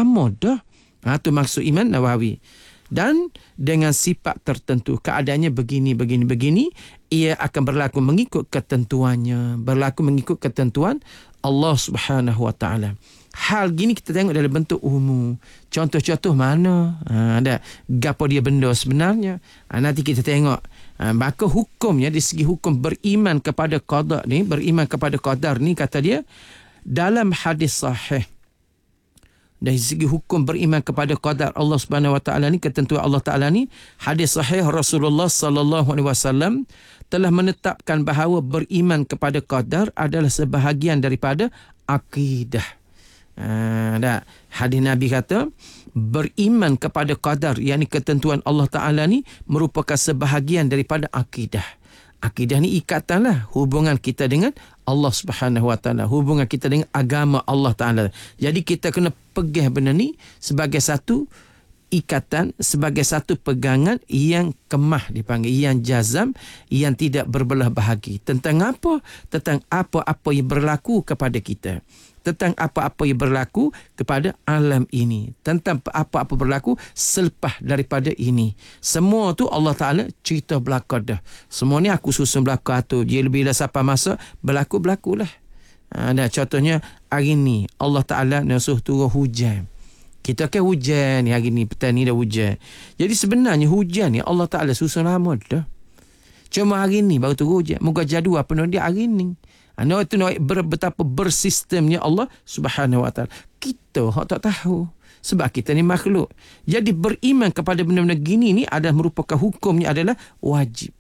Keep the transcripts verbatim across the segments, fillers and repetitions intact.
lama dah. Ha, tu maksud Imam Nawawi. Dan dengan sifat tertentu, keadaannya begini, begini, begini, ia akan berlaku mengikut ketentuannya, berlaku mengikut ketentuan Allah Subhanahu Wa Taala. Hal gini kita tengok dalam bentuk umum. Contoh-contoh mana? Ha, ada gapo dia benda sebenarnya. Ha, nanti kita tengok. Ha, maka hukumnya, di segi hukum beriman kepada qada ni, beriman kepada qadar ni, kata dia dalam hadis sahih, dari segi hukum beriman kepada qadar Allah Subhanahu Wa Taala ni, ketentuan Allah Taala ni, hadis sahih Rasulullah sallallahu alaihi wasallam telah menetapkan bahawa beriman kepada qadar adalah sebahagian daripada akidah. Ha, dah. Hadis Nabi kata beriman kepada qadar, yakni ketentuan Allah Taala ni, merupakan sebahagian daripada akidah. Akidah ni ikatanlah hubungan kita dengan Allah Subhanahu Wa Taala, hubungan kita dengan agama Allah Taala. Jadi kita kena pegang benda ni sebagai satu ikatan, sebagai satu pegangan yang kemah dipanggil, yang jazam, yang tidak berbelah bahagi. Tentang apa? Tentang apa-apa yang berlaku kepada kita, tentang apa-apa yang berlaku kepada alam ini, tentang apa-apa berlaku selepas daripada ini. Semua tu Allah Ta'ala cerita belaka dah. Semua ni aku susun belaka tu. Dia lebih dah siapa masa berlaku-berlakulah. Ha, dah, contohnya hari ni Allah Ta'ala nasuh turun hujan. Kita kan hujan ni hari ni, petang ni dah hujan. Jadi sebenarnya hujan ni Allah Ta'ala susun lama dah. Cuma hari ni baru turun hujan. Moga jadual penuh dia hari ni. Ano itu nak ber, betapa bersistemnya Allah Subhanahu Wa Taala. Kita hak tak tahu. Sebab kita ni makhluk. Jadi beriman kepada benda-benda gini ni adalah merupakan hukumnya adalah wajib.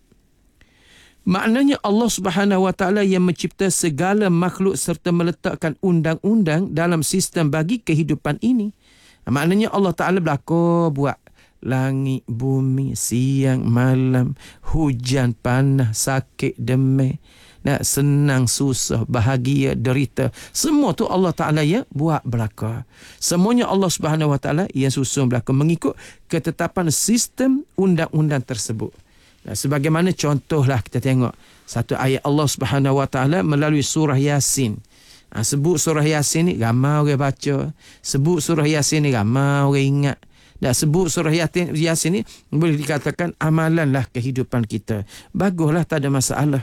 Maknanya Allah Subhanahu Wa Taala yang mencipta segala makhluk serta meletakkan undang-undang dalam sistem bagi kehidupan ini. Maknanya Allah Ta'ala berlaku buat langit, bumi, siang, malam, hujan, panas, sakit, demam, nak senang, susah, bahagia, derita. Semua tu Allah Ta'ala yang buat berlaku. Semuanya Allah Subhanahu Wa Taala yang susun berlaku mengikut ketetapan sistem undang-undang tersebut. Nah, sebagaimana contohlah kita tengok satu ayat Allah Subhanahu Wa Taala melalui surah Yasin. Ha, sebut surah Yasin ni ramai orang baca. Sebut surah Yasin ni ramai orang ingat. Dan sebut surah Yasin, Yasin ni boleh dikatakan amalanlah kehidupan kita. Baguslah, tak ada masalah.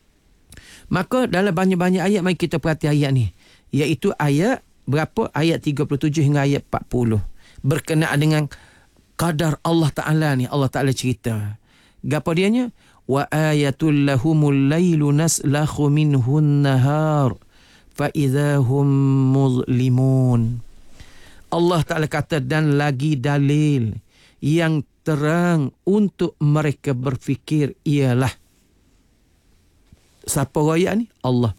Maka dalam banyak-banyak ayat, mari kita perhati ayat ni. Iaitu ayat berapa? Ayat tiga puluh tujuh hingga ayat empat puluh. Berkenaan dengan qadar Allah Ta'ala ni. Allah Ta'ala cerita. Gapa dianya? Wa ayatul lahumul laylu naslakhu minhun nahar فَإِذَا هُمْ مُظْلِمُونَ. Allah Ta'ala kata, dan lagi dalil yang terang untuk mereka berfikir ialah. Siapa rakyat ni? Allah.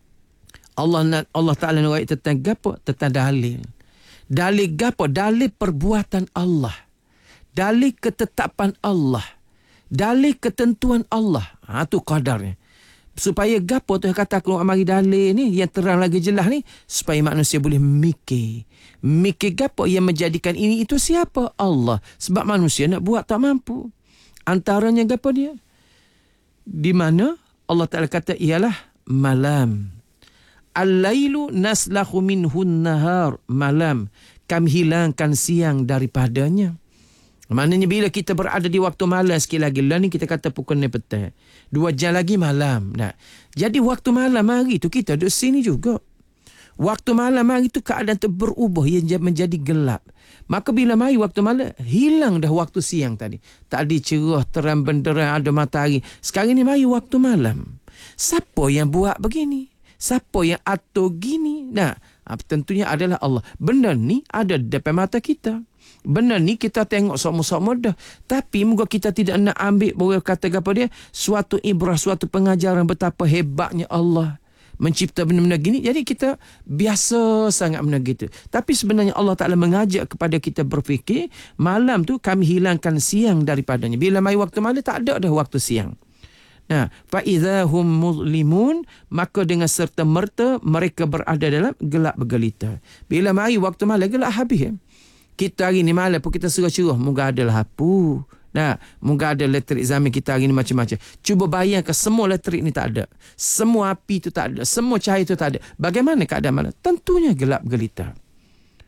Allah Allah Ta'ala rakyat tentang apa? Tentang dalil. Dalil apa? Dalil perbuatan Allah. Dalil ketetapan Allah. Dalil ketentuan Allah. Ha, tu qadarnya. Supaya gapo tu kata keluar mari dalil ni yang terang lagi jelas ni, supaya manusia boleh mikir. Mikir gapo yang menjadikan ini itu siapa? Allah. Sebab manusia nak buat tak mampu. Antaranya gapo dia? Di mana Allah Ta'ala kata ialah malam. Al-lailu naslakhu minhun nahar. Malam. Kami hilangkan siang daripadanya. Maknanya bila kita berada di waktu malam sekali lagi, lah ni kita kata pukul ni petang. Dua jam lagi malam. Nah. Jadi waktu malam hari tu kita duduk sini juga. Waktu malam hari tu keadaan tu berubah yang menjadi gelap. Maka bila mari waktu malam, hilang dah waktu siang tadi. Tadi cerah, terang benderang, ada matahari. Sekarang ni mari waktu malam. Siapa yang buat begini? Siapa yang atur gini? Nah, tentunya adalah Allah. Benda ni ada depan mata kita. Benda ni kita tengok sama-sama dah. Tapi moga kita tidak nak ambil, boleh kata apa dia, suatu ibrah, suatu pengajaran betapa hebatnya Allah mencipta benda-benda gini. Jadi kita biasa sangat benda gitu. Tapi sebenarnya Allah Ta'ala mengajak kepada kita berfikir, malam tu kami hilangkan siang daripadanya. Bila mai waktu malam tak ada dah waktu siang. Nah, fa idza hum muzlimun, maka dengan serta merta mereka berada dalam gelap bergelita. Bila mai waktu malam gelap habis. Ya? Kita hari ni malam pun kita serah-cerah. Moga ada lampu. Nah, moga ada elektrik zaman kita hari ni macam-macam. Cuba bayangkan semua elektrik ni tak ada. Semua api tu tak ada. Semua cahaya tu tak ada. Bagaimana keadaan malam? Tentunya gelap gelita.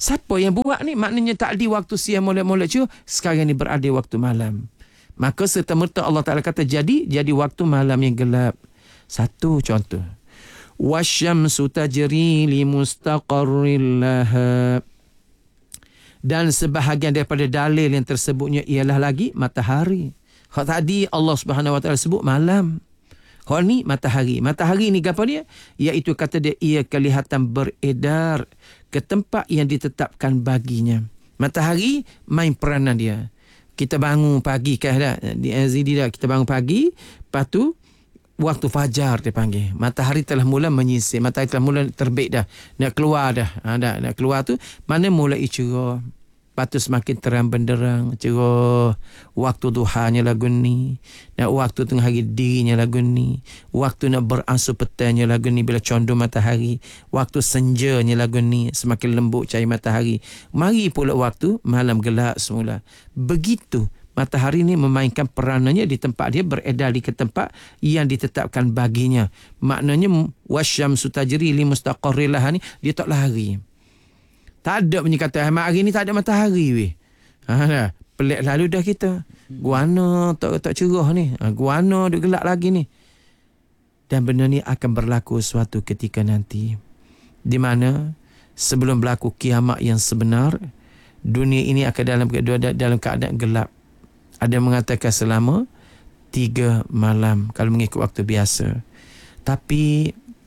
Siapa yang buat ni? Maknanya tak ada waktu siang molek-molek je. Sekarang ni berada waktu malam. Maka serta-merta Allah Ta'ala kata jadi, jadi waktu malam yang gelap. Satu contoh. Wasyamsu tajri li mustaqarril laha. Dan sebahagian daripada dalil yang tersebutnya ialah lagi matahari. Hak tadi Allah Subhanahu Wa Ta'ala sebut malam. Hak ni matahari. Matahari ni apa dia? Iaitu kata dia ia kelihatan beredar ke tempat yang ditetapkan baginya. Matahari main peranan dia. Kita bangun pagi kan dah. Di Azidi dah kita bangun pagi. Lepas tu waktu fajar dia panggil. Matahari telah mula menyisir. Matahari telah mula terbit dah. Nak keluar dah. Ha, dah. Nak keluar tu mana mulai cerah. Lepas tu semakin terang benderang. Cerah. Waktu duhanya lagu ni. Nak waktu tengah hari dirinya lagu ni. Waktu nak beransur petangnya lagu ni bila condong matahari. Waktu senjanya lagu ni. Semakin lembut cahaya matahari. Mari pula waktu malam gelap semula. Begitu matahari ni memainkan peranannya di tempat dia, beredar di ke tempat yang ditetapkan baginya. Maknanya wasyamsu tajri li mustaqarril laha ni dia tak lari. Tak ada punya kata hari ni tak ada matahari weh. Ha dah. Pelik lalu dah kita. Guana tak tak cerah ni. Ha, guana duk gelap lagi ni. Dan benda ni akan berlaku suatu ketika nanti. Di mana sebelum berlaku kiamat yang sebenar, dunia ini akan dalam dalam keadaan gelap. Ada yang mengatakan selama tiga malam kalau mengikut waktu biasa. Tapi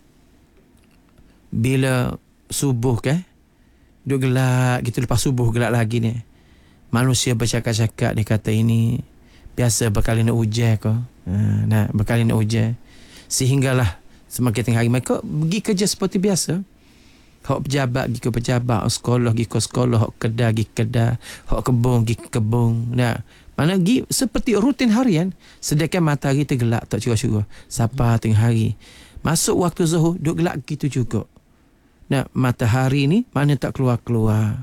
bila subuh kan, duk gelap gitu, lepas subuh gelap lagi ni. Manusia bercakap-cakap, dia kata ini biasa berkali nak hujan ke. Ha, nah, berkali nak hujan. Sehinggalah semakin tengah hari mereka pergi kerja seperti biasa. Hak pejabat pergi ke pejabat, hak sekolah pergi ke sekolah, hak kedai pergi kedai, hak kebun pergi ke kebun. Nah, mana pergi seperti rutin harian. Sedangkan matahari tergelap tak cerah-cerah sampai tengah hari. Masuk waktu zuhur duk gelap gitu juga. Nah, matahari ni mana tak keluar-keluar.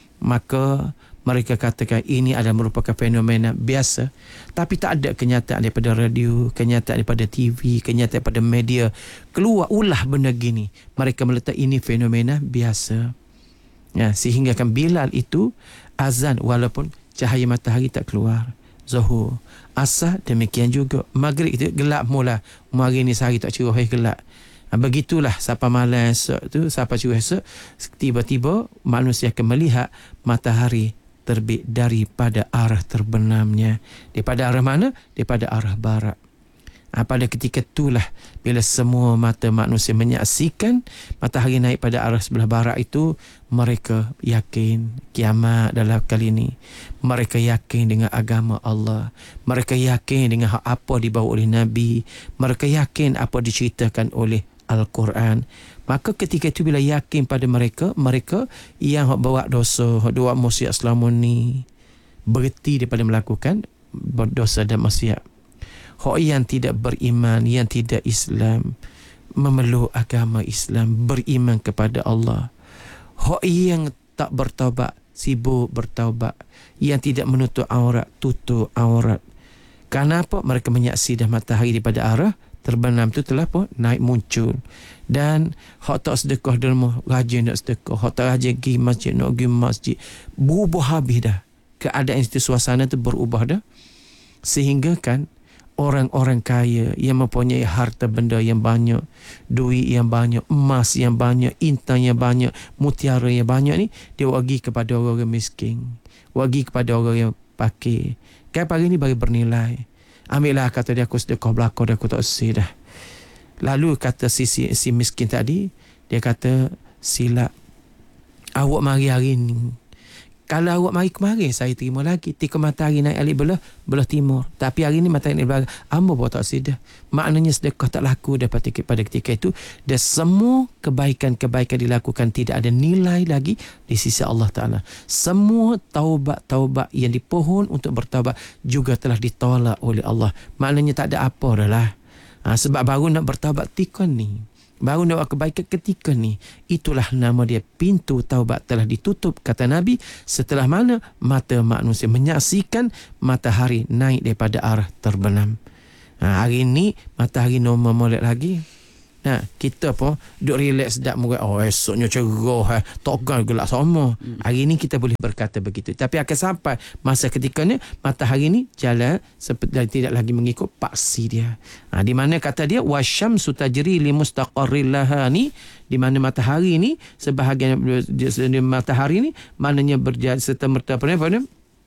Maka mereka katakan ini adalah merupakan fenomena biasa. Tapi tak ada kenyataan daripada radio, kenyataan daripada T V, kenyataan daripada media. Keluar ulah benda gini. Mereka meletak ini fenomena biasa. Ya, sehingga kan Bilal itu azan walaupun cahaya matahari tak keluar. Zuhur, asar demikian juga. Maghrib itu gelap mula. Hari ni sehari tak cerah, gelap. Begitulah sampai malam esok tu, sampai cerah esok, tiba-tiba manusia akan melihat matahari terbit daripada arah terbenamnya. Daripada arah mana? Daripada arah barat. Ha, pada ketika itulah bila semua mata manusia menyaksikan matahari naik pada arah sebelah barat itu, mereka yakin kiamat dalam kali ini. Mereka yakin dengan agama Allah. Mereka yakin dengan apa dibawa oleh Nabi. Mereka yakin apa diceritakan oleh Al-Quran. Maka ketika itu bila yakin pada mereka, mereka yang bawa dosa, buat maksiat selama ni, berhenti daripada melakukan berdosa dan maksiat. Hak yang tidak beriman, yang tidak Islam, memeluk agama Islam, beriman kepada Allah. Hak yang tak bertaubat, sibuk bertaubat. Yang tidak menutup aurat, tutup aurat. Kenapa? Mereka menyaksikan matahari daripada arah terbenam tu telah pun naik muncul. Dan hak tak sedekah derma, rajin nak sedekah. Hak tak rajin pergi masjid, nak pergi masjid. Berubah habis dah. Keadaan itu, suasana tu berubah dah. Sehingga kan orang-orang kaya yang mempunyai harta benda yang banyak, duit yang banyak, emas yang banyak, intan yang banyak, mutiara yang banyak ni, dia bagi kepada orang-orang miskin. Bagi kepada orang yang pakai. Kan pagi ni bagi bernilai. Ambillah, kata dia, aku sedekah belakang, aku tak usir dah. Lalu kata si, si, si miskin tadi, dia kata, silap. Awak mari hari ni. Kalau awak mari kemarin, saya terima lagi. Tika matahari naik alik belah, belah timur. Tapi hari ni matahari naik belah, amba pun tak usir dah. Maknanya sedekah tak laku dapat pada ketika itu. Dan semua kebaikan-kebaikan dilakukan tidak ada nilai lagi di sisi Allah Ta'ala. Semua taubat-taubat yang dipohon untuk bertaubat juga telah ditolak oleh Allah. Maknanya tak ada apa dah lah. Ha, sebab baru nak bertaubat tika ni, baru nak buat kebaikan ketika ni, itulah nama dia, pintu taubat telah ditutup, kata Nabi, setelah mana mata manusia menyaksikan matahari naik daripada arah terbenam. Ha, hari ni matahari normal molek lagi. Nah, kita pun duduk relax sedap muka. Oh, esoknya cerah, eh. Takkan gelap sama. Hmm. Hari ni kita boleh berkata begitu. Tapi akan sampai masa ketikanya matahari ni jalan seperti tidak lagi mengikut paksi dia. Ha, di mana kata dia wasyamsu tajri li mustaqarril laha ni, di mana matahari ni sebahagian matahari ni maknanya berjalan serta merta apa ni?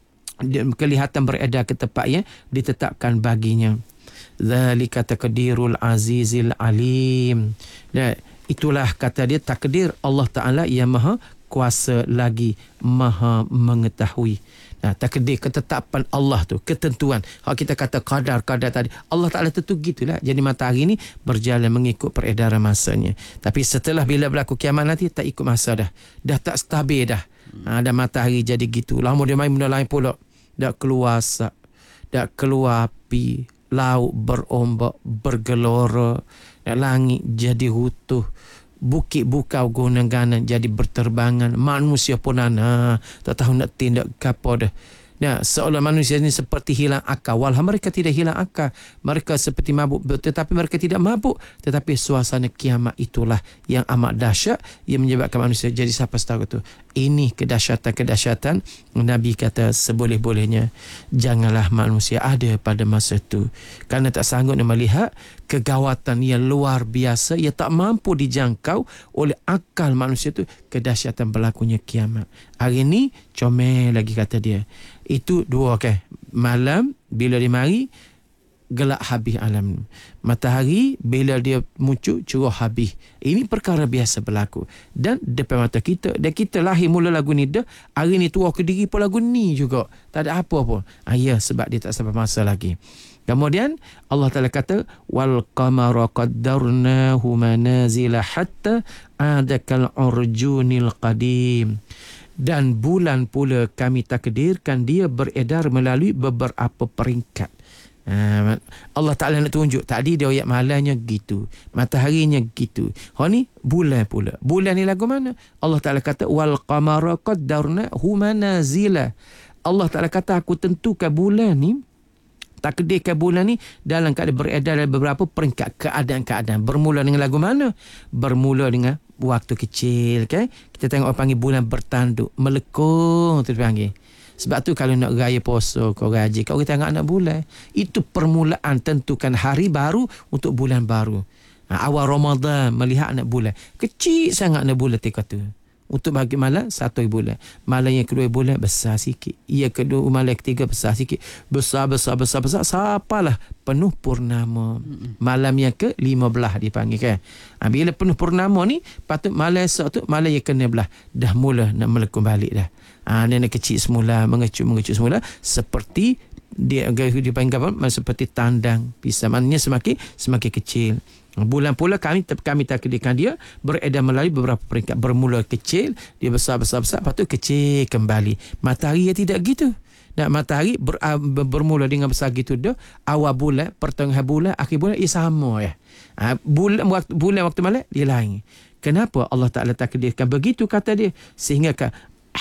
Kelihatan beredar ke tempat yang ditetapkan baginya. Zalika taqdirul azizil alim. Dan itulah kata dia takdir Allah Ta'ala yang maha kuasa lagi maha mengetahui. Nah, takdir ketetapan Allah tu, ketentuan. Kalau kita kata kadar-kadar tadi, Allah Ta'ala tentu gitulah. Jadi matahari ni berjalan mengikut peredaran masanya. Tapi setelah bila berlaku kiamat nanti tak ikut masa dah. Dah tak stabil dah. Ha, dah matahari jadi gitu. Lama dia main benda lain pula. Dah keluar asap, dah keluar api, laut berombak, bergelora, langit jadi runtuh, bukit bukau gunung-gunung jadi berterbangan, manusia pun ana tak tahu nak tindak apa dah. Nah, seolah manusia ini seperti hilang akal. Walau mereka tidak hilang akal, mereka seperti mabuk, tetapi mereka tidak mabuk, tetapi suasana kiamat itulah yang amat dahsyat yang menyebabkan manusia jadi siapa tahu tu. Ini kedahsyatan-kedahsyatan. Nabi kata seboleh-bolehnya janganlah manusia ada pada masa itu, kerana tak sanggup nak melihat kegawatan yang luar biasa yang tak mampu dijangkau oleh akal manusia tu, kedahsyatan berlakunya kiamat. Hari ni comel lagi kata dia. Itu dua okay. Malam bila dia mari gelap habis alam. Matahari bila dia muncul cerah habis. Ini perkara biasa berlaku dan depan mata kita. Dan kita lahir mula lagu ni dah, hari ni tua ke diri pun lagu ni juga. Tak ada apa pun. Ah, ya, sebab dia tak sampai masa lagi. Kemudian Allah Ta'ala kata wal qamara qaddarnahu manazila hatta adakal urjunil qadim. Dan bulan pula kami takdirkan dia beredar melalui beberapa peringkat. Ha, Allah Ta'ala nak tunjuk tadi dia ayat malamnya gitu, mataharinya gitu. Ha ni bulan pula. Bulan ni lagu mana? Allah Ta'ala kata wal qamara qaddarnahu manazila. Allah Ta'ala kata aku tentukan bulan ni, takdirkan bulan ni dalam keadaan beredar dalam beberapa peringkat keadaan-keadaan. Bermula dengan lagu mana? Bermula dengan waktu kecil, okay? Kita tengok orang panggil bulan bertanduk, melekung tu dipanggil. Sebab tu kalau nak raya puasa, kau gaji, kau kita tengok anak bulan. Itu permulaan tentukan hari baru untuk bulan baru. Ha, awal Ramadan melihat anak bulan. Kecil sangat anak bulan tika tu. Untuk bagi malam satu bulan. Malam yang kedua bulan besar sikit. Ia kedua malam ketiga besar sikit. Besar, besar, besar, besar. Sapalah penuh purnama. Malam yang ke lima belas dipanggil kan. Ha, bila penuh purnama ni, patut malam esok tu, malam yang ke enam belas. Dah mula nak melekung balik dah. Ha, dia nak kecil semula, mengecut-mengecut semula. Seperti dia, dia panggil apa? Seperti tandang pisang. Maknanya semakin, semakin kecil. Bulan pula kami kami takdirkan dia beredar melalui beberapa peringkat. Bermula kecil, dia besar-besar-besar, lepas tu kecil kembali. Matahari ya tidak gitu. Dan matahari ber, ber, bermula dengan besar gitu dah. Awal bulan, pertengahan bulan, akhir bulan ia sama ya. Ha, bulan waktu bulan waktu malam dia lain. Kenapa Allah Ta'ala takdirkan begitu kata dia? Sehingga kan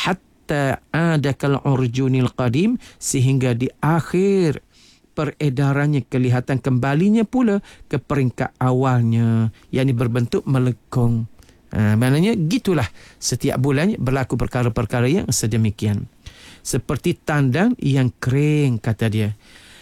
hatta adakal urjunil qadim, sehingga di akhir peredarannya kelihatan kembalinya pula ke peringkat awalnya, yakni berbentuk melekung. Ha, maknanya gitulah setiap bulannya berlaku perkara-perkara yang sedemikian. Seperti tandang yang kering kata dia.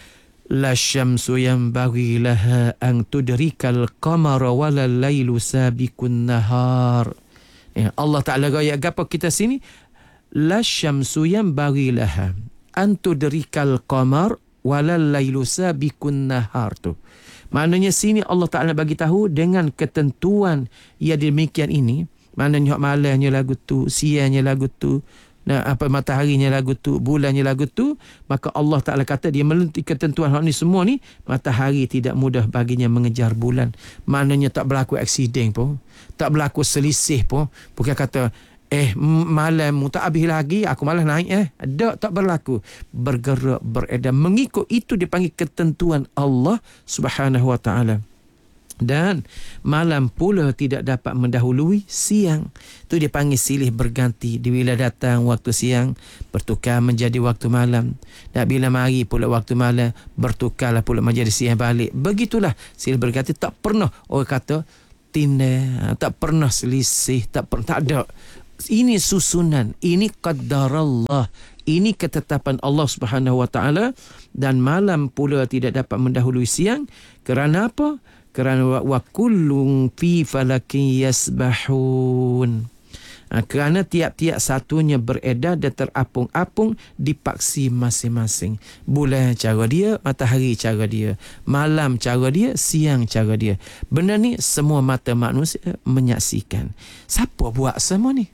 La syamsu yanbaghi laha an tudrikal qamara wala lailu sabiqun nahar. Ya, Allah Ta'ala gaya apa kita sini? La syamsu yanbaghi laha an tudrikal qamar walal lailu sabiqun nahar tu. Maknanya sini Allah Ta'ala bagi tahu dengan ketentuan yang demikian ini. Maknanya malamnya lagu tu, siangnya lagu tu, nah, apa mataharinya lagu tu, bulannya lagu tu. Maka Allah Ta'ala kata dia melenti ketentuan hal ni semua ni. Matahari tidak mudah baginya mengejar bulan. Maknanya tak berlaku aksiden pun, tak berlaku selisih pun. Bukan kata Eh malam tak habis lagi, aku malah naik eh. Tak, tak berlaku. Bergerak, beredar. Mengikut itu dipanggil ketentuan Allah Subhanahu Wa Ta'ala. Dan malam pula tidak dapat mendahului siang. Itu dipanggil silih berganti. Bila datang waktu siang, bertukar menjadi waktu malam. Dan bila mari pula waktu malam, bertukarlah pula menjadi siang balik. Begitulah silih berganti. Tak pernah orang kata tindai, tak pernah selisih, tak pernah, tak ada. Ini susunan, ini qadarallah, ini ketetapan Allah Subhanahu wa taala, dan malam pula tidak dapat mendahului siang. Kerana apa? Kerana wa kullun fi falakin yasbahun. Ha, kerana tiap-tiap satunya beredar dan terapung-apung di paksi masing-masing. Bulan cara dia, matahari cara dia, malam cara dia, siang cara dia. Benda ni semua mata manusia menyaksikan. Siapa buat semua ni?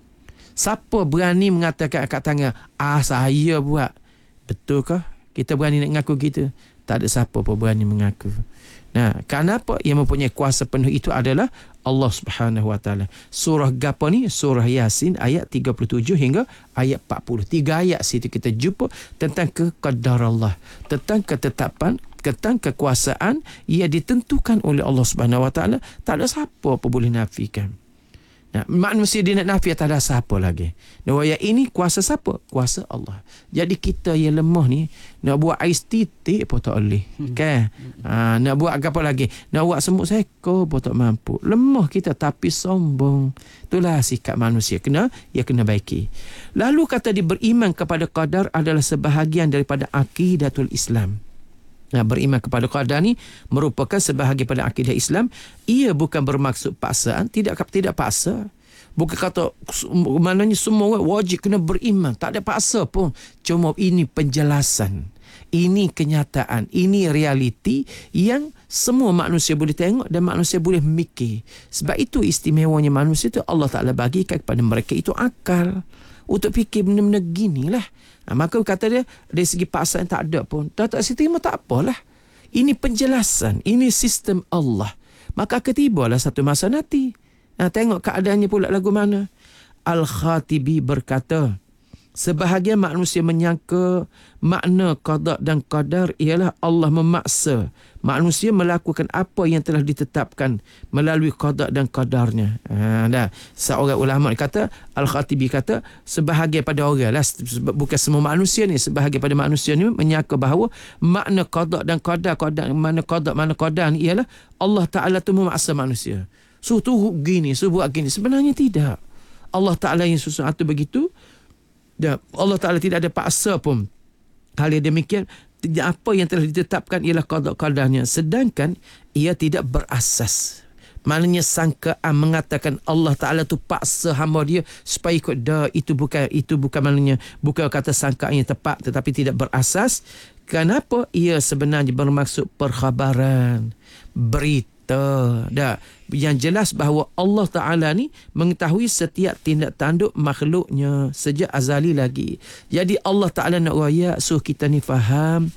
Siapa berani mengatakan kat tangan, ah saya buat? Betulkah kita berani nak mengaku kita? Tak ada siapa pun berani mengaku. Nah, kenapa? Yang mempunyai kuasa penuh itu adalah Allah Subhanahu wa taala. Surah gapo ni? Surah Yasin ayat tiga puluh tujuh hingga ayat empat puluh. Tiga ayat situ kita jumpa tentang qadar Allah, tentang ketetapan, tentang kekuasaan ia ditentukan oleh Allah Subhanahu wa taala. Tak ada siapa pun boleh nafikan. Nah, manusia dia nak nafi, tak ada siapa lagi. Nah, yang ini kuasa siapa? Kuasa Allah. Jadi kita yang lemah ni nak buat ais titik pun tak boleh. Hmm. Kan? Ha, nak buat apa lagi? Nak buat semut seekor pun tak mampu. Lemah kita tapi sombong. Itulah sikap manusia. Kena, ya kena baiki. Lalu kata dia beriman kepada qadar adalah sebahagian daripada akidatul Islam. Nah, beriman kepada qadar ni merupakan sebahagian pada akidah Islam. Ia bukan bermaksud paksaan, tidak tidak paksa. Bukan kata maknanya semua orang wajib kena beriman, tak ada paksa pun. Cuma ini penjelasan, ini kenyataan, ini realiti yang semua manusia boleh tengok dan manusia boleh mikir. Sebab itu istimewanya manusia tu Allah Taala bagikan kepada mereka itu akal untuk fikir benda-benda ginilah. Ha, maka kata dia dari segi paksaan tak ada pun. Tak tak terima tak apalah. Ini penjelasan, ini sistem Allah. Maka ketibalah satu masa nanti. Nah, tengok keadaannya pula lagu mana. Al-Khatibi berkata, sebahagian manusia menyangka makna qada dan qadar ialah Allah memaksa manusia melakukan apa yang telah ditetapkan melalui qada dan qadarnya. Ha, dah. Seorang ulama kata, Al-Khatibi kata, sebahagian pada orang lah, bukan semua manusia ni, sebahagian pada manusia ni menyangka bahawa makna qada dan qadar, qadar mana qada mana qadar ni ialah Allah Ta'ala tu memaksa manusia. So tu gini, so buat gini. Sebenarnya tidak. Allah Ta'ala yang susun atur begitu. Dan Allah Ta'ala tidak ada paksa pun. Hal yang demikian, apa yang telah ditetapkan ialah qada qadarnya, sedangkan ia tidak berasas. Maknanya sangkaan mengatakan Allah Ta'ala tu paksa hamba dia supaya ikut dah, itu bukan itu bukan maknanya, bukan kata sangkaan yang tepat, tetapi tidak berasas. Kenapa? Ia sebenarnya bermaksud perkhabaran, berita. Dah. Yang jelas bahawa Allah Ta'ala ni mengetahui setiap tindak tanduk makhluknya sejak azali lagi. Jadi Allah Ta'ala nak raya suruh kita ni faham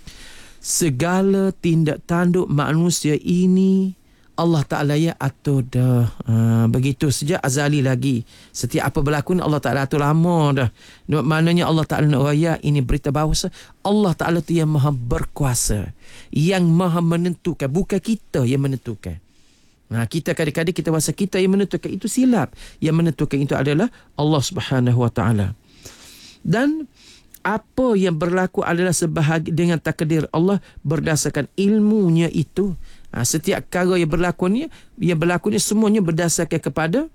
segala tindak tanduk manusia ini Allah Ta'ala ya atur dah. Ha, begitu sejak azali lagi. Setiap apa berlaku Allah Ta'ala atur lama dah. Maknanya Allah Ta'ala nak raya ini berita bahawa Allah Ta'ala tu yang maha berkuasa, yang maha menentukan, bukan kita yang menentukan. Nah, kita kadang-kadang kita rasa kita yang menentukan, itu silap. Yang menentukan itu adalah Allah Subhanahu wa taala. Dan apa yang berlaku adalah sebahagian dengan takdir Allah berdasarkan ilmunya itu. Ha, setiap perkara yang berlaku ni, yang berlaku ni semuanya berdasarkan kepada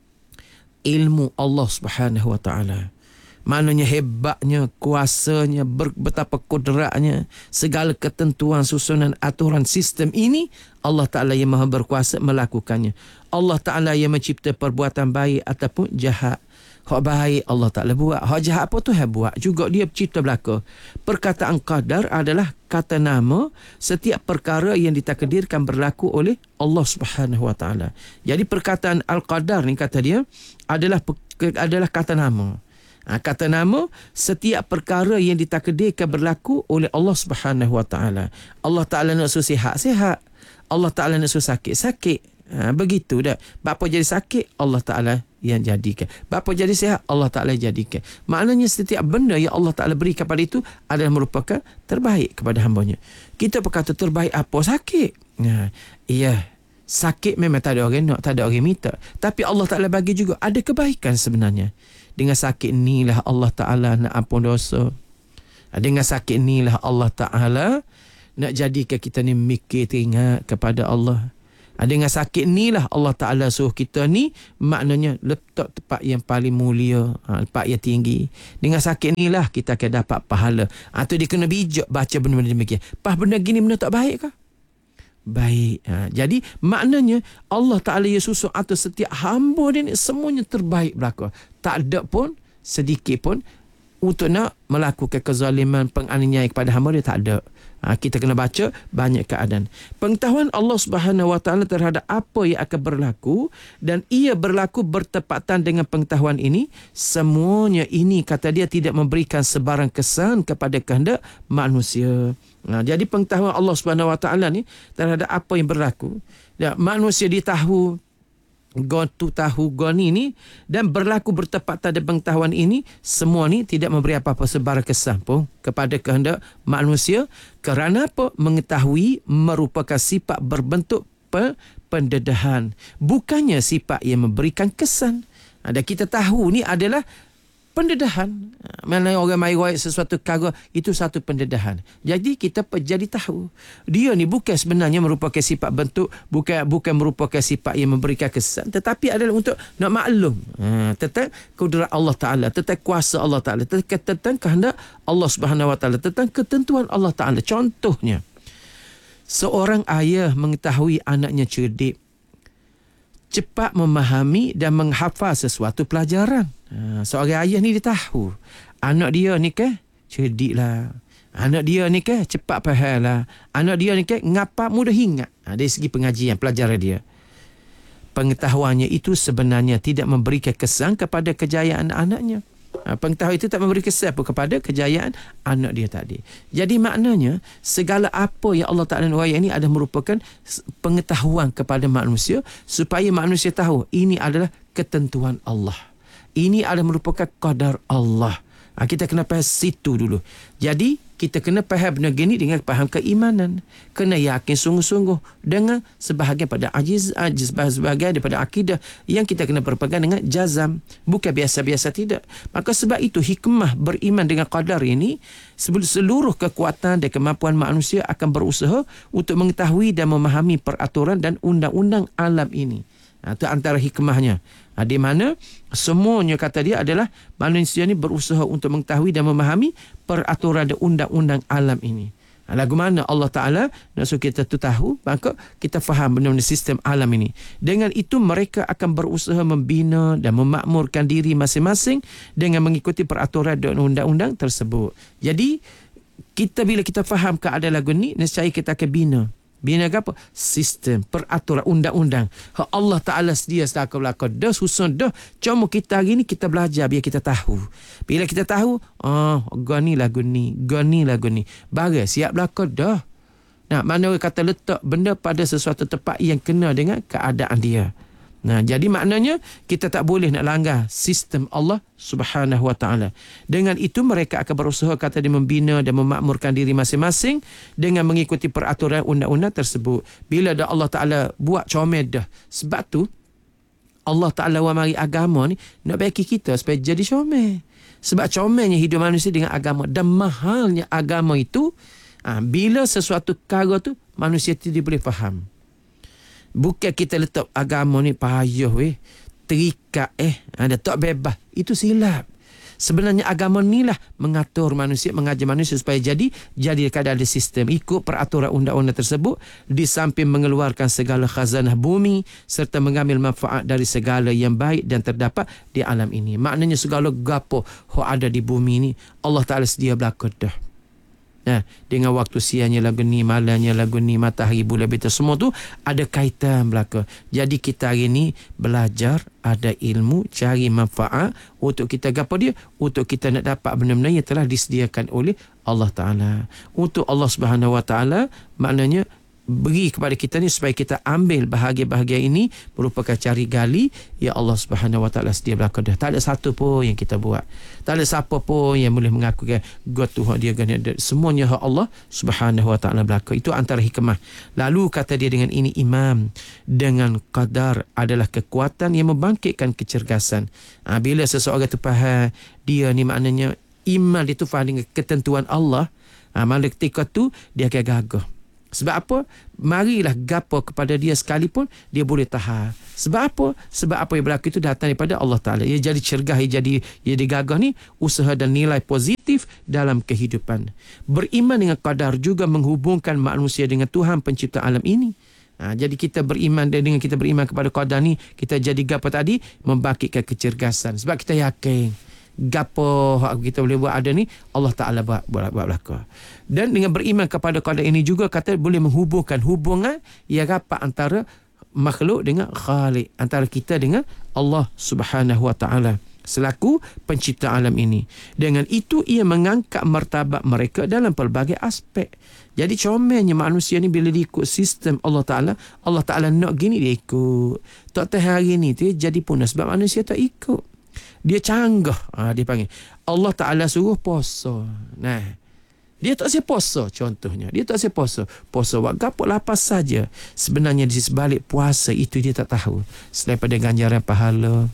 ilmu Allah Subhanahu wa taala. Maknanya hebatnya, kuasanya, ber, betapa kudratnya, segala ketentuan, susunan, aturan, sistem ini Allah Ta'ala yang maha berkuasa melakukannya. Allah Ta'ala yang mencipta perbuatan baik ataupun jahat. Hak baik Allah Ta'ala buat, hak jahat apa tu dia buat juga, dia cipta belaka. Perkataan qadar adalah kata nama setiap perkara yang ditakdirkan berlaku oleh Allah Subhanahu wa taala. Jadi perkataan al-qadar ni kata dia adalah adalah kata nama. Ha, kata nama setiap perkara yang ditakdirkan berlaku oleh Allah Subhanahu wa taala. Allah Ta'ala nak suruh sihat, sihat. Allah Ta'ala nak suruh sakit, sakit. Ha, begitu dah. Bapa jadi sakit, Allah Ta'ala yang jadikan. Bapa jadi sihat, Allah Ta'ala jadikan. Maknanya setiap benda yang Allah Ta'ala beri kepada itu adalah merupakan terbaik kepada hambanya. Kita berkata terbaik apa? Sakit. Ha, iya. Sakit memang tak ada orang nak, tak ada orang minta. Tapi Allah Ta'ala bagi juga ada kebaikan sebenarnya. Dengan sakit inilah Allah Ta'ala nak ampun dosa. Dengan sakit inilah Allah Ta'ala nak jadikan kita ni mikir teringat kepada Allah. Ha, dengan sakit ni lah Allah Ta'ala suruh kita ni, maknanya letak tempat yang paling mulia, ha, tempat yang tinggi. Dengan sakit ni lah kita akan dapat pahala. Atau dia kena bijak baca benda-benda demikian. Pas benda gini benda tak baik ke? Baik. Ha, jadi maknanya Allah Ta'ala ya susun atas setiap hamba dia ni semuanya terbaik berlaku. Tak ada pun sedikit pun untuk nak melakukan kezaliman, penganiayaan kepada hamba dia, tak ada. Ha, kita kena baca banyak keadaan. Pengetahuan Allah Subhanahu Wa Taala terhadap apa yang akan berlaku dan ia berlaku bertepatan dengan pengetahuan ini, semuanya ini kata dia tidak memberikan sebarang kesan kepada kehendak manusia. Ha, jadi pengetahuan Allah Subhanahu Wa Taala ni terhadap apa yang berlaku, ya, manusia dia tahu Gon tu tahu gon ini dan berlaku bertepatan dengan pengetahuan ini, semua ni tidak memberi apa-apa sebarang kesan pun kepada kehendak manusia. Kerana apa? Mengetahui merupakan sifat berbentuk pendedahan, bukannya sifat yang memberikan kesan. Dan kita tahu ni adalah pendedahan. Mana orang mai royak sesuatu perkara, itu satu pendedahan. Jadi kita jadi tahu dia ni bukan sebenarnya merupakan sifat bentuk, bukan bukan merupakan sifat yang memberikan kesan, tetapi adalah untuk nak maklum ha, tentang kudrat Allah Ta'ala, tentang kuasa Allah Ta'ala, tentang, tentang kehendak Allah Subhanahu Wa Ta'ala, tentang ketentuan Allah Ta'ala. Contohnya, seorang ayah mengetahui anaknya cerdik, cepat memahami dan menghafal sesuatu pelajaran. Ha, seorang ayah ni dia tahu anak dia ni ke cerdik lah, anak dia ni ke cepat faham lah, anak dia ni ke ngapa mudah ingat. Ha, dari segi pengajian pelajaran dia, pengetahuannya itu sebenarnya tidak memberikan kesan kepada kejayaan anaknya. Ha, pengetahuan itu tak memberi kesan pun kepada kejayaan anak dia tadi. Jadi maknanya segala apa yang Allah Ta'ala nuayat ini adalah merupakan pengetahuan kepada manusia, supaya manusia tahu ini adalah ketentuan Allah, ini adalah merupakan qadar Allah. Ha, kita kena faham situ dulu. Jadi kita kena faham benda gini dengan faham keimanan, kena yakin sungguh-sungguh dengan sebahagian pada ajiz, ajiz sebahagian daripada akidah yang kita kena berpegang dengan jazam, bukan biasa-biasa tidak. Maka sebab itu hikmah beriman dengan qadar ini, seluruh kekuatan dan kemampuan manusia akan berusaha untuk mengetahui dan memahami peraturan dan undang-undang alam ini. Ha, itu antara hikmahnya. Ha, di mana semuanya kata dia adalah manusia ni berusaha untuk mengetahui dan memahami peraturan dan undang-undang alam ini. Ha, lagu mana Allah Ta'ala nak suruh kita tu tahu, maka kita faham benda-benda sistem alam ini. Dengan itu mereka akan berusaha membina dan memakmurkan diri masing-masing dengan mengikuti peraturan dan undang-undang tersebut. Jadi kita bila kita faham keadaan lagu ni, nescaya kita akan bina. Bina apa? Sistem, peraturan, undang-undang. Allah Ta'ala sedia setakat belakang. Dah susun dah. Cuma kita hari ni kita belajar biar kita tahu. Bila kita tahu, oh, gani lagu ni, gani lagu ni. Bagai siap belakang dah. Nah, mana kata letak benda pada sesuatu tempat yang kena dengan keadaan dia. Nah, jadi maknanya kita tak boleh nak langgar sistem Allah Subhanahu Wa Taala. Dengan itu mereka akan berusaha kata dia membina dan memakmurkan diri masing-masing dengan mengikuti peraturan undang-undang tersebut. Bila dah Allah Taala buat comel dah. Sebab tu Allah Taala wa mari agama ni nak bagi kita supaya jadi comel. Sebab comelnya hidup manusia dengan agama dan mahalnya agama itu, ha, bila sesuatu perkara tu manusia tidak boleh faham. Bukan kita letak agama ni payah weh, terikat eh, ada tak bebas. Itu silap. Sebenarnya agama ni lah mengatur manusia, mengajar manusia supaya jadi jadi keadaan ada sistem, ikut peraturan undang-undang tersebut, di samping mengeluarkan segala khazanah bumi serta mengambil manfaat dari segala yang baik dan terdapat di alam ini. Maknanya segala gapo yang ada di bumi ni Allah Ta'ala sedia belaka dah. Nah, dengan waktu siangnya lagu ni, malamnya lagu ni, matahari, bulan, bintang, semua tu ada kaitan belaka. Jadi kita hari ni belajar, ada ilmu, cari manfaat untuk kita gapo dia, untuk kita nak dapat benda-benda yang telah disediakan oleh Allah Ta'ala. Untuk Allah Subhanahu Wa Ta'ala maknanya beri kepada kita ni supaya kita ambil bahagia-bahagia ini merupakan cari gali ya Allah Subhanahu Wa Taala sedia belaka dah. Tak ada satu pun yang kita buat. Tak ada siapa pun yang boleh mengaku kan God Tuhan dia kan, semuanya hak Allah Subhanahu Wa Taala belaka. Itu antara hikmah. Lalu kata dia dengan ini imam dengan qadar adalah kekuatan yang membangkitkan kecergasan. Ha, bila seseorang tu faham dia ni maknanya iman dia tu faham dengan ketentuan Allah, ha, maka ketika tu dia akan gagah. Sebab apa? Marilah gapo kepada dia sekalipun, dia boleh tahan. Sebab apa? Sebab apa yang berlaku itu datang daripada Allah Ta'ala. Ia jadi cergah, ia jadi, ia digagah ni, usaha dan nilai positif dalam kehidupan. Beriman dengan qadar juga menghubungkan manusia dengan Tuhan pencipta alam ini. Ha, jadi kita beriman, dan dengan kita beriman kepada qadar ni, kita jadi gapo tadi? Membangkitkan kecergasan. Sebab kita yakin gapo kita boleh buat ada ni, Allah Ta'ala buat, buat, buat belaka. Dan dengan beriman kepada qadar ini juga kata boleh menghubungkan hubungan yang rapat antara makhluk dengan Khalik, antara kita dengan Allah Subhanahu Wa Ta'ala selaku pencipta alam ini. Dengan itu ia mengangkat martabat mereka dalam pelbagai aspek. Jadi comelnya manusia ni bila dia ikut sistem Allah Ta'ala, Allah Ta'ala nak gini dia ikut. Tak tahu hari ni tu jadi punah sebab manusia tak ikut. Dia canggah, ha, dia panggil. Allah Ta'ala suruh puasa. Nah, dia tak saya puasa contohnya. Dia tak saya puasa. Puasa buat gapo lapas saja. Sebenarnya di sebalik puasa itu dia tak tahu. Selain pada ganjaran pahala,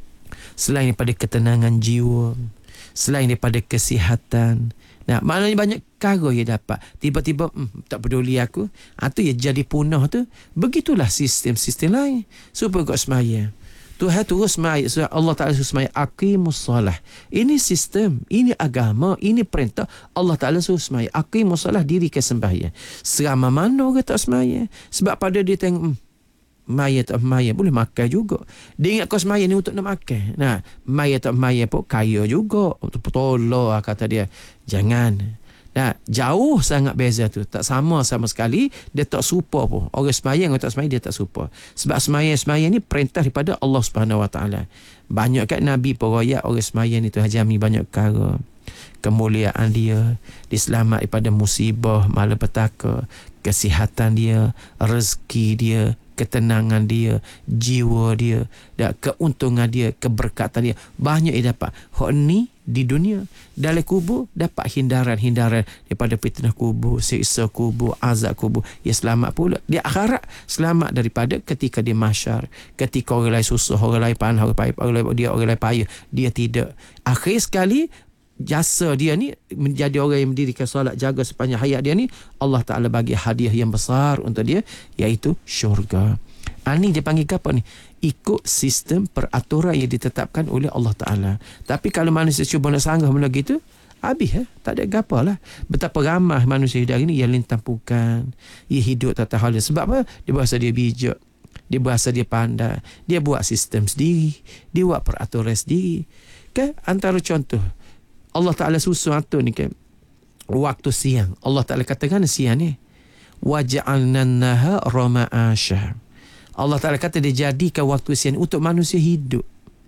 selain daripada ketenangan jiwa, selain daripada kesihatan. Nah, maknanya banyak perkara dia dapat. Tiba-tiba hmm, tak peduli aku. Ha, tu ya jadi punah tu. Begitulah sistem-sistem lain. Supaya kau semaya. Tuhan terus semaya. Allah Ta'ala suruh semaya. Aqimus salah. Ini sistem. Ini agama. Ini perintah. Allah Ta'ala suruh semaya. Aqimus salah, dirikan sembahyang. Selama mana orang tak semaya? Sebab pada dia tengok, hmm, maya tak maya boleh makan juga. Dia ingat kau semaya ni untuk nak makan. Nah, maya tak maya pun kaya juga. Untuk tolong kata dia. Jangan. Nah, jauh sangat beza tu. Tak sama sama sekali. Dia tak serupa pun. Orang semayang, orang tak semayang, dia tak serupa. Sebab semayang-semayang ni perintah daripada Allah Subhanahu Wa Ta'ala. Banyak kat Nabi pun royak orang semayang ni tu hajami banyak perkara. Kemuliaan dia, diselamat daripada musibah, malapetaka, kesihatan dia, rezeki dia, ketenangan dia, jiwa dia, dan keuntungan dia, keberkatan dia. Banyak dia dapat. Hak ni di dunia. Dalam kubur dapat hindaran-hindaran daripada fitnah kubur, siksa kubur, azab kubur. Dia selamat pula. Di akhirat selamat daripada ketika di mahsyar. Ketika orang lain susah, orang lain panah, orang payah, orang lain dia, orang lain payah. Dia tidak. Akhir sekali jasa dia ni menjadi orang yang mendirikan solat, jaga sepanjang hayat dia ni, Allah Ta'ala bagi hadiah yang besar untuk dia, iaitu syurga. Ini dia panggil apa ni? Ikut sistem peraturan yang ditetapkan oleh Allah Ta'ala. Tapi kalau manusia cuba nak sanggah benda gitu, habis eh? Tak ada apa lah. Betapa ramai manusia hidup hari ni yang lintampukan, ia hidup tak tahu. Sebab apa? Dia berasa dia bijak, dia berasa dia pandai, dia buat sistem sendiri, dia buat peraturan sendiri. Kan? Antara contoh Allah Ta'ala susun atur ni kan, waktu siang. Allah Ta'ala katakan siang ni, waja'alnan nahara ma'asha. Allah Ta'ala kata dia jadikan waktu siang untuk manusia hidup.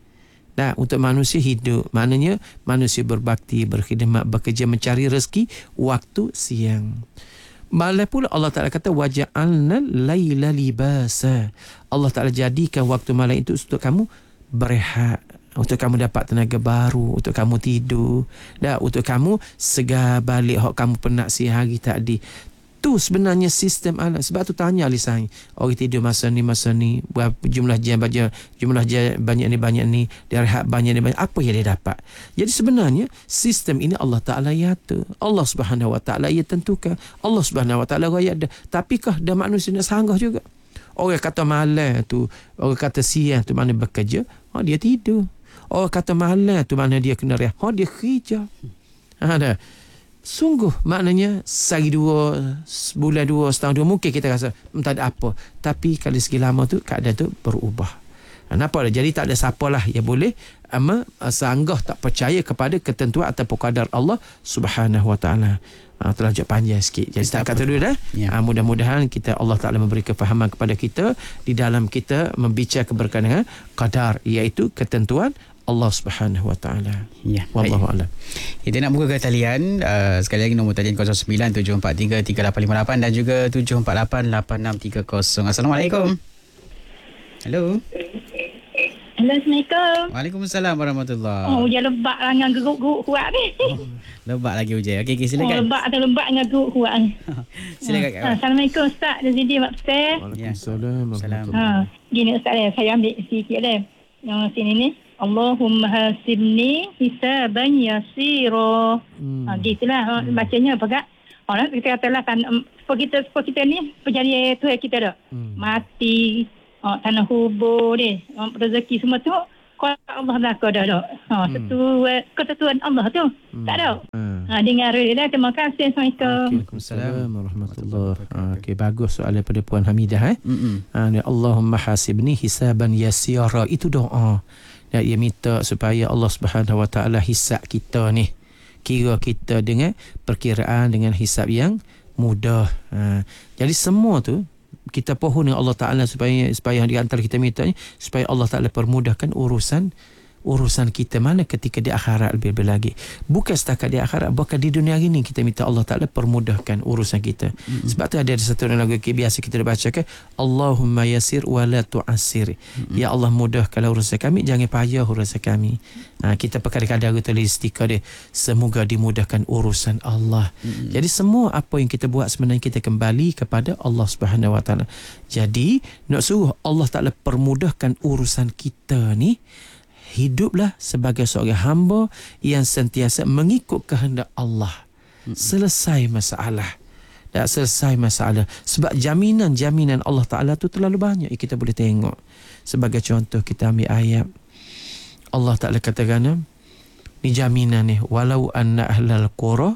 Nah, untuk manusia hidup. Maknanya manusia berbakti, berkhidmat, bekerja, mencari rezeki waktu siang. Malah pula Allah Ta'ala kata waja'alnal laila libasa. Allah Ta'ala jadikan waktu malam itu untuk kamu berehat, untuk kamu dapat tenaga baru, untuk kamu tidur, dah untuk kamu segar balik hak kamu penat siang hari tadi. Tu sebenarnya sistem alam. Sebab tu tanya Alisai, orang tidur masa ni masa ni, berapa jumlah jam baca, jumlah jam banyak ni banyak ni, dia rehat banyak ni banyak, apa yang dia dapat. Jadi sebenarnya sistem ini Allah Ta'ala yata, Allah Subhanahu Wa Ta'ala ia tentukan, Allah Subhanahu Wa Ta'ala raya dah. Tapikah dah manusia nak sanggah juga? Orang kata malam tu, orang kata siang tu mana bekerja, oh dia tidur. Orang kata malam tu mana dia kena rehat, oh dia kerja. Ha dah. Sungguh maknanya sehari dua, sebulan dua, setahun dua, mungkin kita rasa hmm, tak ada apa. Tapi kalau segi lama tu keadaan tu berubah. Kenapa? Jadi tak ada siapa lah yang boleh ama sanggah tak percaya kepada ketentuan atau qadar Allah Subhanahu Wa Ta'ala. Ha, terlanjur panjang sikit. Jadi tak kata dulu dah. Ya. Ha, mudah-mudahan kita Allah Ta'ala memberi kefahaman kepada kita di dalam kita membicara berkaitan dengan qadar, iaitu ketentuan Allah Subhanahu Wa Ta'ala. Ya, wallahu a'lam. Kita nak buka ke talian uh, sekali lagi nombor talian kosong sembilan tujuh empat tiga tiga lapan lima lapan dan juga tujuh empat lapan lapan enam tiga kosong. Assalamualaikum. Hello. Hello, Assalamualaikum. Waalaikumsalam warahmatullahi. Oh, hujan lebat lah dengan geruk-geruk kuat ni. Oh, lebat lagi hujan. Okey, okay, silakan. Oh, lebat atau lebat dengan geruk kuat ni. Silakan. Ha, Assalamualaikum Ustaz dari sini Mak Ustaz. Waalaikumsalam. Ha, gini Ustaz eh, saya ambil sikit eh. Yang sini ni. Allahumma hasibni hisaban yasira. Hmm. Ha, gitulah hmm. bacanya apa kak? Orang kita katalah kan um, kita kita ni penjadi Tuhan kita dah. Hmm. Mati, oh, tanah kubur ni, oh, rezeki semua tu kuasa Allah dah kau dah dah. Ha, hmm. sesuai ketentuan Allah tu. Hmm. Tak ada. Hmm. Ha, dengar dia. Terima kasih. Assalamualaikum. Waalaikumsalam warahmatullahi wabarakatuh. Okey, bagus soalan pada Puan Hamidah eh. Ha, Allahumma hasibni hisaban yasira. Itu doa. Dan ia minta supaya Allah Subhanahu Wa Taala hisab kita ni. Kira kita dengan perkiraan dengan hisab yang mudah. Ha, jadi semua tu kita pohon dengan Allah Ta'ala supaya supaya di antara kita minta ni supaya Allah Ta'ala permudahkan urusan urusan kita mana ketika di akhirat lebih-lebih lagi. Bukan setakat di akhirat, bahkan di dunia hari ni kita minta Allah Ta'ala permudahkan urusan kita. Mm-hmm. Sebab tu ada satu lagu biasa kita dah baca kan, Allahumma yasir wa la tu'assir. Mm-hmm. Ya Allah mudahkanlah urusan kami, jangan payah urusan kami. Ha, kita kadang-kadang tulis stiker dia, semoga dimudahkan urusan Allah. Mm-hmm. Jadi semua apa yang kita buat sebenarnya kita kembali kepada Allah Subhanahu Wa Taala. Jadi nak suruh Allah Ta'ala permudahkan urusan kita ni, hiduplah sebagai seorang hamba yang sentiasa mengikut kehendak Allah. Selesai masalah. Tak selesai masalah. Sebab jaminan-jaminan Allah Ta'ala tu terlalu banyak yang kita boleh tengok. Sebagai contoh kita ambil ayat Allah Ta'ala katakan ni jaminan ni, walau anna ahlal qura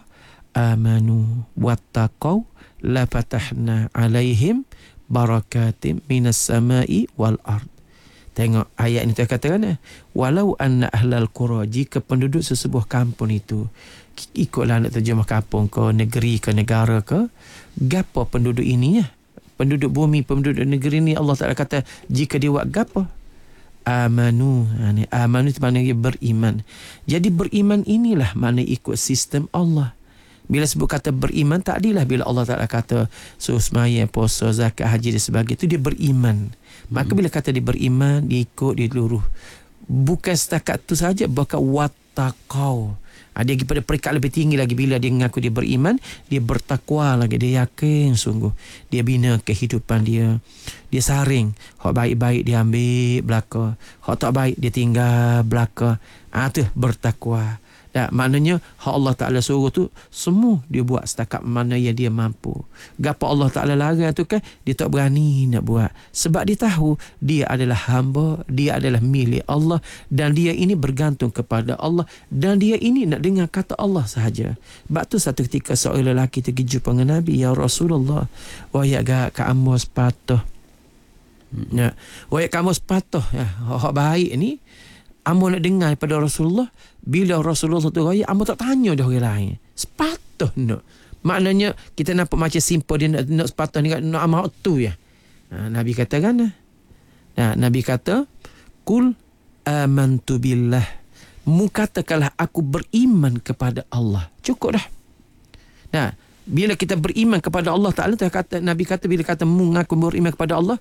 amanu wattaqau la fatahna alaihim barakatim minas samai wal ard. Tengok ayat ni tu katakan eh, walau anna ahlal qura, jika penduduk sesebuah kampung itu, ikutlah nak terjemah kampung ke negeri ke negara ke, gapo penduduk ini ya, penduduk bumi, penduduk negeri ni Allah Ta'ala kata jika dia buat gapo, amanu. Ni amanu itu maknanya beriman. Jadi beriman inilah makna ikut sistem Allah. Bila sebut kata beriman, tak adilah bila Allah Ta'ala kata suruh sembahyang, puasa, zakat, haji dan sebagainya, itu dia beriman. Maka bila kata dia beriman, dia ikut, dia luruh. Bukan setakat tu saja, bahkan wattaqau. Ha, dia pergi pada peringkat lebih tinggi lagi. Bila dia mengaku dia beriman, dia bertakwa lagi. Dia yakin sungguh. Dia bina kehidupan dia. Dia saring. Hak baik-baik dia ambil belaka. Hak tak baik dia tinggal belaka. Ah ha, tu bertakwa. Tak, maknanya hak Allah Ta'ala suruh tu semua dia buat setakat mana yang dia mampu. Gapo Allah Ta'ala larang tu kan dia tak berani nak buat. Sebab dia tahu dia adalah hamba, dia adalah milik Allah dan dia ini bergantung kepada Allah dan dia ini nak dengar kata Allah sahaja. Sebab tu satu ketika seorang lelaki pergi jumpa dengan Nabi, ya Rasulullah, wahai gak ka ambo sepatah. Ya, wahai kamu sepatah ya, hak baik ni ambo nak dengar pada Rasulullah. Bila Rasulullah tu raya, ambo tak tanya dah orang lain. Sepatah nak. Maknanya kita nampak macam simple dia nak, nak sepatah ni, nak amal tu ya. Ha, Nabi kata kan? Nah, Nabi kata, Kul amantu billah. Mu katakanlah aku beriman kepada Allah. Cukup dah. Nah, bila kita beriman kepada Allah Ta'ala, kata, Nabi kata bila kata mu ngaku beriman kepada Allah,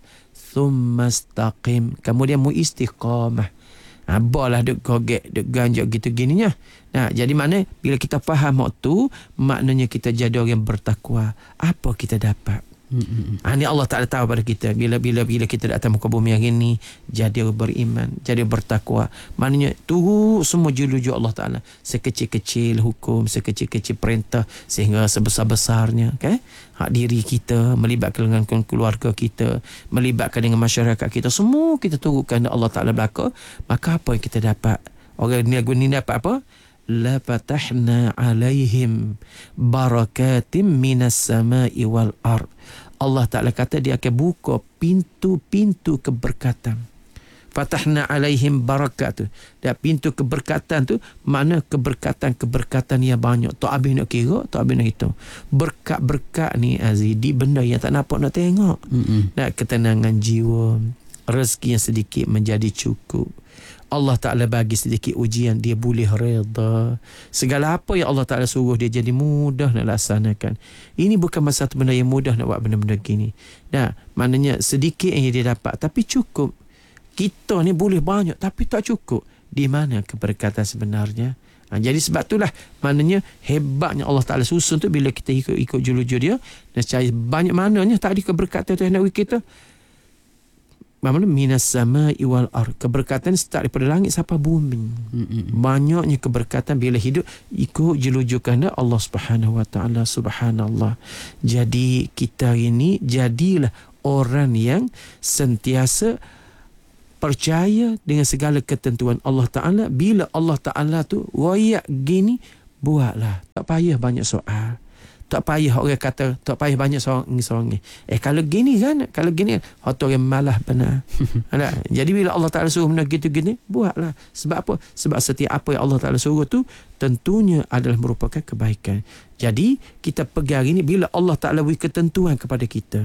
Thummastaqim. Kemudian mu istiqamah. Abalah duk gogek, duk ganjak gitu gininya. Nah, jadi mana bila kita faham waktu, maknanya kita jadi orang yang bertakwa. Apa kita dapat? Mm-hmm. Ha, ni Allah Ta'ala tahu pada kita. Bila bila bila kita datang muka bumi hari ni, jadi orang beriman, jadi bertakwa. Maknanya tu semua julu-julu Allah Ta'ala. Sekecil-kecil hukum, sekecil-kecil perintah, sehingga sebesar-besarnya, okay? Hak diri kita, melibatkan dengan keluarga kita, melibatkan dengan masyarakat kita, semua kita turutkan Allah Ta'ala belaka. Maka apa yang kita dapat? Orang ni lagu ni dapat apa? La fatahna alaihim barakatim minas samai wal ard. Allah Ta'ala kata dia akan buka pintu-pintu keberkatan. Fatahna alaihim barakat tu. Dan pintu keberkatan tu, mana keberkatan-keberkatan yang banyak. Tak habis nak kira, tak habis nak hitung. Berkat-berkat ni Aziz, di benda yang tak nampak nak tengok. Mm-hmm. Dan ketenangan jiwa, rezeki yang sedikit menjadi cukup. Allah Ta'ala bagi sedikit ujian, dia boleh reda. Segala apa yang Allah Ta'ala suruh dia jadi mudah nak laksanakan. Ini bukan masa satu benda yang mudah nak buat benda-benda gini. Nah, maknanya sedikit yang dia dapat tapi cukup. Kita ni boleh banyak tapi tak cukup. Di mana keberkatan sebenarnya? Ha, jadi sebab itulah maknanya hebatnya Allah Ta'ala susun tu bila kita ikut-ikut julu-julu dia. Dan secara banyak maknanya tak ada keberkatan tu yang nak kita. Mana minas samai wal ard. Keberkatan start daripada langit sampai bumi. Mm-mm. Banyaknya keberkatan bila hidup ikut jelujukan Allah Subhanahu wa taala. Subhanallah. Jadi kita ini jadilah orang yang sentiasa percaya dengan segala ketentuan Allah Taala. Bila Allah Taala tu royak gini, buatlah. Tak payah banyak soal. Tak payah orang kata, tak payah banyak seorang-seorang. Eh kalau gini kan, kalau gini hati orang malah benar. Jadi bila Allah Ta'ala suruh benda gitu-gini, buatlah. Sebab apa? Sebab setiap apa yang Allah Ta'ala suruh tu tentunya adalah merupakan kebaikan. Jadi kita pegang ini bila Allah Ta'ala beri ketentuan kepada kita.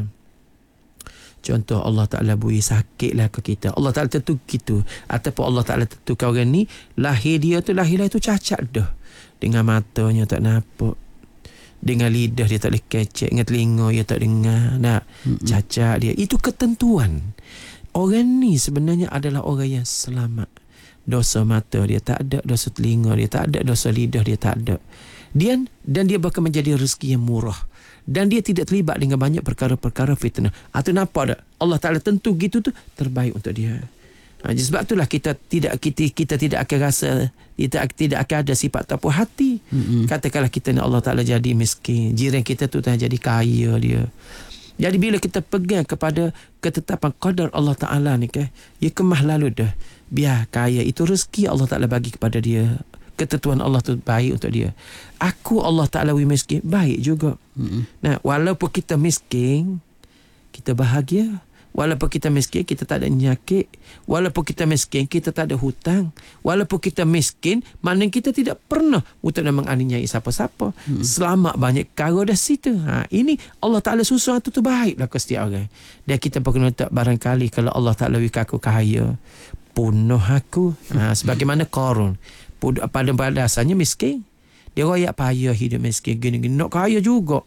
Contoh Allah Ta'ala beri sakitlah ke kita. Allah Ta'ala tentu gitu. Ataupun Allah Ta'ala tentukan orang ni, lahir dia tu, lahir dia tu cacat dah. Dengan matanya tak nampak. Dengan lidah dia tak boleh kecek, dengan telinga dia tak dengar, nak mm-hmm. cacat dia. Itu ketentuan. Orang ni sebenarnya adalah orang yang selamat. Dosa mata dia tak ada, dosa telinga dia tak ada, dosa lidah dia tak ada. Dia, dan dia bakal menjadi rezeki yang murah. Dan dia tidak terlibat dengan banyak perkara-perkara fitnah. Atau nampak tak? Allah Ta'ala tentu gitu tu terbaik untuk dia. Ha, sebab itulah kita tidak kita, kita tidak akan rasa kita tidak akan ada sifat tapu hati. Mm-hmm. Katakanlah kita ni Allah Ta'ala jadi miskin, jiran kita tu dah jadi kaya dia. Jadi bila kita pegang kepada ketetapan qadar Allah Ta'ala ni kan, ya kemah lalu dah. Biar kaya itu rezeki Allah Ta'ala bagi kepada dia. Ketentuan Allah tu baik untuk dia. Aku Allah Ta'ala wi miskin, baik juga. Mm-hmm. Nah, walaupun kita miskin, kita bahagia. Walaupun kita miskin, kita tak ada penyakit. Walaupun kita miskin, kita tak ada hutang. Walaupun kita miskin, maknanya kita tidak pernah untuk menganiayai siapa-siapa. Hmm. Selamat banyak perkara dah situ. Ha, ini Allah Ta'ala susun itu tu baiklah ke setiap orang. Dan kita perlu tak barangkali kalau Allah Ta'ala wika aku kaya, punuh aku. Ha, sebagaimana Qarun. Pada pada dasarnya miskin. Dia royak payah hidup miskin. Gini-gini. Nak kaya juga.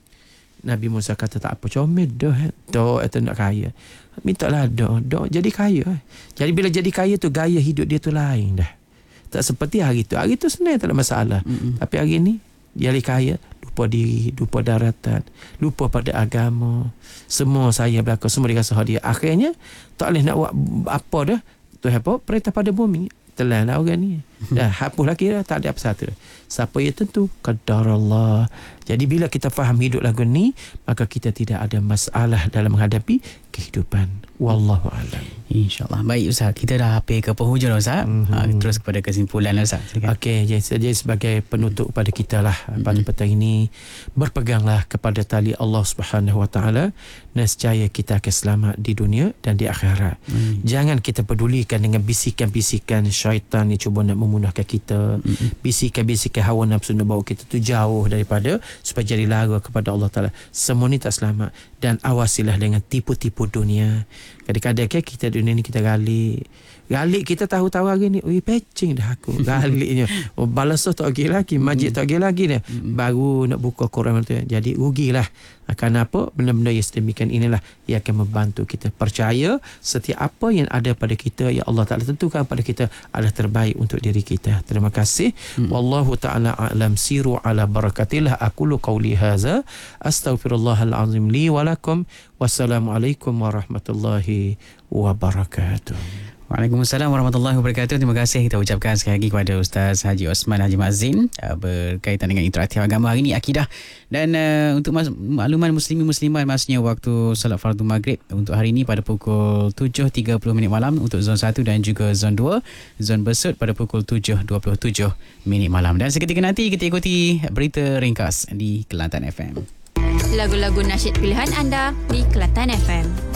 Nabi Musa kata tak apa, comel dah. Dah atau nak kaya. Mintalah dah. Dah jadi kaya. Jadi bila jadi kaya tu, gaya hidup dia tu lain dah. Tak seperti hari tu. Hari tu senang, tak ada masalah. Mm-mm. Tapi hari ni, dia kaya. Lupa diri, lupa daratan, lupa pada agama. Semua saya belakang, semua dikasih hadiah. Akhirnya, tak boleh nak buat apa dah. Tu apa? Perintah pada bumi. Telah lah orang ni. Dah hapuslah kira, tak ada apa satu. Siapa ya tentu qadar Allah. Jadi bila kita faham hidup lagu ni, maka kita tidak ada masalah dalam menghadapi kehidupan. Wallahu a'lam. InsyaAllah. Baik Ustaz, kita dah hampir ke penghujung Ustaz. Mm-hmm. Ha, terus kepada kesimpulan Ustaz. Okey, jadi sebagai penutup pada kita lah mm-hmm. pada petang ini, berpeganglah kepada tali Allah Subhanahu wa taala, nescaya kita akan selamat di dunia dan di akhirat. Mm-hmm. Jangan kita pedulikan dengan bisikan-bisikan syaitan yang cuba nak memunahkan kita. Mm-hmm. Bisikan-bisikan hawa nafsu nak bawa kita tu jauh daripada supaya jadi lara kepada Allah Ta'ala. Semua ni tak selamat. Dan awasilah dengan tipu-tipu dunia. Kadang-kadang kan kita dunia ni kita galik. Galik kita tahu-tahu hari ni, oi pecing dah aku. Galiknya. Oh, balas tak pergi lagi, masjid tak pergi lagi dah. Mm-hmm. Baru nak buka Quran tu. Jadi rugilah. Kerana apa? Benda-benda yang sedemikian inilah yang akan membantu kita percaya setiap apa yang ada pada kita yang Allah Ta'ala tentukan pada kita adalah terbaik untuk diri kita. Terima kasih. Hmm. Wallahu ta'ala a'lam. Siru ala barakatillah. Aqulu qawli haza. Astaghfirullahal azim li walakum. Wassalamualaikum warahmatullahi wabarakatuh. Waalaikumsalam warahmatullahi wabarakatuh. Terima kasih kita ucapkan sekali lagi kepada Ustaz Haji Osman Haji Mazin uh, berkaitan dengan interaktif agama hari ini, akidah. Dan uh, untuk mas- makluman muslimin muslimat, maksudnya waktu solat fardu maghrib untuk hari ini pada pukul tujuh tiga puluh minit malam untuk zon satu dan juga zon dua. Zon Bersut pada pukul tujuh dua puluh tujuh minit malam. Dan seketika nanti kita ikuti berita ringkas di Kelantan F M. Lagu-lagu nasyid pilihan anda di Kelantan F M.